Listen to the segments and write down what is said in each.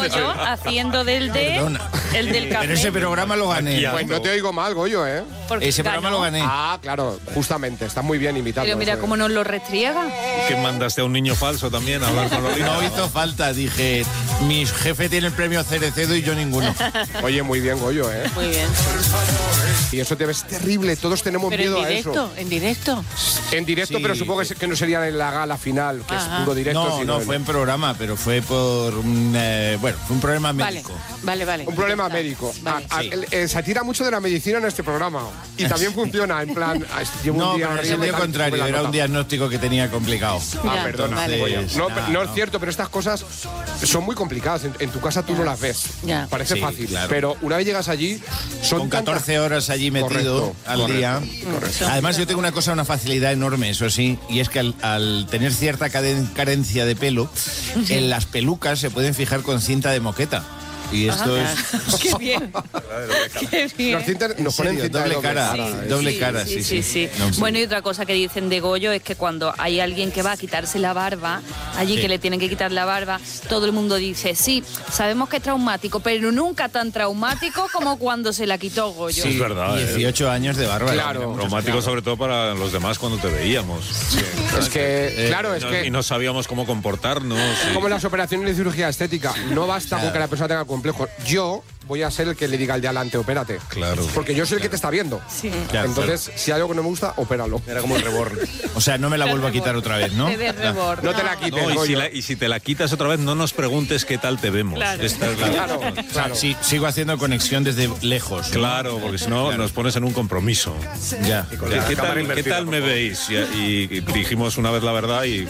Goyo haciendo del del café. Pero ese programa lo gané. Pues no te oigo mal, Goyo, ¿eh? Porque Ese programa ganó. lo gané. Ah, claro, justamente, está muy bien invitado. Pero mira cómo nos lo restriega. Que mandaste a un niño falso también a hablar con los No hizo falta, dije, mi jefe tiene el premio Cerecedo y yo ninguno. Oye, muy bien, Goyo, ¿eh? Muy bien. Y eso te ves terrible, todos tenemos miedo a eso. En directo. En directo, Sí. pero supongo que no sería en la gala final, que Ajá. es puro directo. No, sino no, en- fue en programa, pero fue por un, fue un problema médico. Vale. Un problema médico. Vale. Se tira mucho de la medicina en este programa. Y también funciona, en plan, llevo No, un día pero es el horrible, día tal, contrario, sube la era un nota. diagnóstico que tenía complicado. Ah, Ya, perdona. vale. Goyo. No, No, no no. es cierto, pero estas cosas son muy complicadas. En tu casa tú no las ves. Ya. Parece Sí, fácil. claro. Pero una vez llegas allí, son Con tantas- 14 horas allí metido Correcto, al correcto, día. correcto. Además, yo tengo una facilidad enorme, eso sí, y es que al tener cierta carencia de pelo, en las pelucas se pueden fijar con cinta de moqueta. Y esto es... Qué bien. Qué bien. Nos, nos En ponen serio, cinta de doble cara, ¿eh? doble cara, sí. No, sí. Bueno, y otra cosa que dicen de Goyo es que cuando hay alguien que va a quitarse la barba, allí Sí. que le tienen que quitar la barba, todo el mundo dice, sí, sabemos que es traumático, pero nunca tan traumático como cuando se la quitó Goyo. Sí, es verdad. 18 años de barba. Claro. Traumático sobre todo para los demás cuando te veíamos. Es que, claro, es Y que... no sabíamos cómo comportarnos. Como las operaciones de cirugía estética, no basta con que la persona tenga complejos. Yo voy a ser el que le diga al de adelante, opérate. Claro. Porque yo soy el que te está viendo. Sí. Claro, Entonces, si hay algo que no me gusta, opéralo. Era como el reborn. O sea, no me la vuelvo a quitar otra vez, ¿no? De rebordo. No te la quites, No, Goyo. y si te la quitas otra vez, no nos preguntes qué tal te vemos. Claro. Esta es la- Claro, claro. Sí, sigo haciendo conexión desde lejos. ¿no? Claro, porque si no nos pones en un compromiso. Ya. ¿Qué tal me veis? Y dijimos una vez la verdad y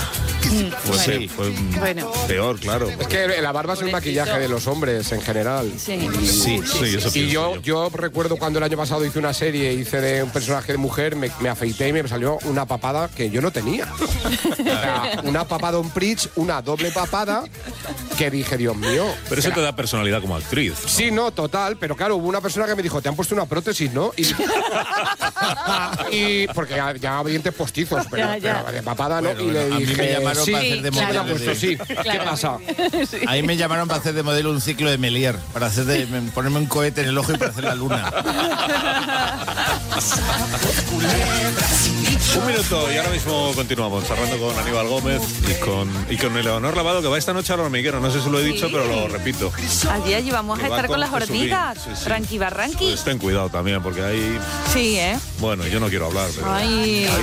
fue Bueno. peor, claro. Es que la barba es el maquillaje de los hombres en general. Sí. Sí, eso Y pienso yo recuerdo cuando el año pasado hice una serie, hice de un personaje de mujer, me afeité y me salió una papada que yo no tenía. O sea, una papada on bridge, una doble papada, que dije, Dios mío. Pero eso te da personalidad como actriz. Sí, no, total, pero claro, hubo una persona que me dijo, te han puesto una prótesis, ¿no? Y porque ya había dientes postizos, pero, Ya. pero de papada no. Bueno, y le a mí me dije, llamaron sí, para hacer de sí, me la han modelo puesto, de- sí. ¿Qué Claro. pasa? Ahí me llamaron para hacer de modelo un ciclo de Melier, para ponerme un cohete en el ojo y para hacer la luna. Un minuto y ahora mismo continuamos charlando con Aníbal Gómez y con Eleonor Lavado, que va esta noche al hormiguero. No sé si lo he dicho, pero lo repito. Allí vamos a Que va estar con las Jesús Gil. hormigas. Sí, sí. Ranqui barranqui. Pues ten cuidado también, porque ahí... Sí, ¿eh? Bueno, yo no quiero hablar, pero... Ay.